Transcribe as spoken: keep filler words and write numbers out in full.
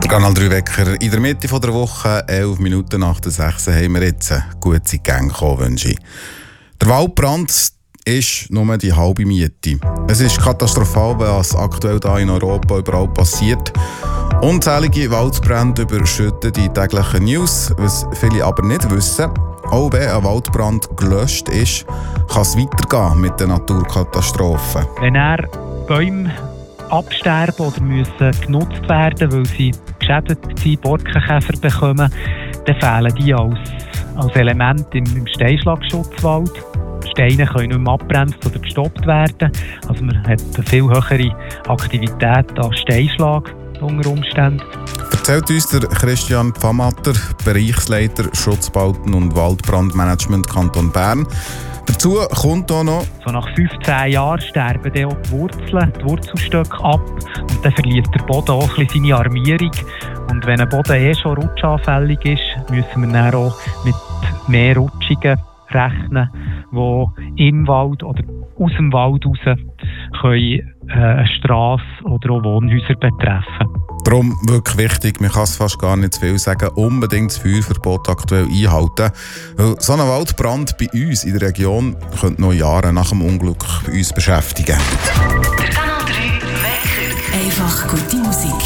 Der Kanal drei Wecker in der Mitte der Woche, elf Minuten nach der sechs haben wir jetzt eine gute Gang gekommen, wünsche ich. Der Waldbrand ist nur die halbe Miete. Es ist katastrophal, was aktuell hier in Europa überall passiert. Unzählige Waldbrände überschütten die täglichen News, was viele aber nicht wissen. Auch wenn ein Waldbrand gelöscht ist, kann es weitergehen mit den Naturkatastrophen. Wenn er Bäume absterben oder müssen genutzt werden, weil sie geschädigt sind, Borkenkäfer bekommen, dann fehlen die als, als Element im, im Steinschlagschutzwald. Steine können nicht mehr abgebremst oder gestoppt werden. Also man hat eine viel höhere Aktivität an Steinschlag unter Umständen. Erzählt uns der Christian Pfammatter, Bereichsleiter Schutzbauten und Waldbrandmanagement Kanton Bern. Dazu kommt auch noch, so nach fünfzehn Jahren sterben dann auch die Wurzeln, die Wurzelstöcke ab und dann verliert der Boden auch ein bisschen seine Armierung. Und wenn ein Boden eh schon rutschanfällig ist, müssen wir dann auch mit mehr Rutschungen rechnen, die im Wald oder aus dem Wald raus können, äh, eine Strasse oder auch Wohnhäuser betreffen. Darum wirklich wichtig, man kann es fast gar nicht zu viel sagen, unbedingt das Feuerverbot aktuell einhalten. Weil so ein Waldbrand bei uns in der Region könnte noch Jahre nach dem Unglück uns beschäftigen. Der Kanal drei Wecker. Einfach gute Musik.